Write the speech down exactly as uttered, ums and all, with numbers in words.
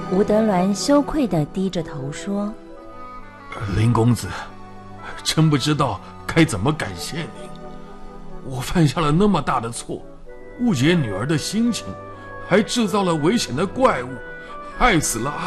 吴德銮羞愧地低着头说： 林公子，真不知道该怎么感谢您。我犯下了那么大的错，误解女儿的心情，还制造了危险的怪物，害死了